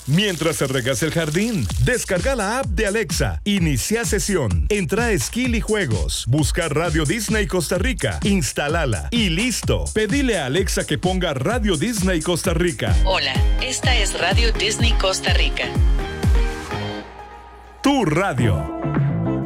mientras se regas el jardín. Descarga la app de Alexa, inicia sesión, entra a Skill y Juegos, busca Radio Disney Costa Rica, instálala y listo. Pedile a Alexa que ponga Radio Disney Costa Rica. Hola, esta es Radio Disney Costa Rica. Tu radio.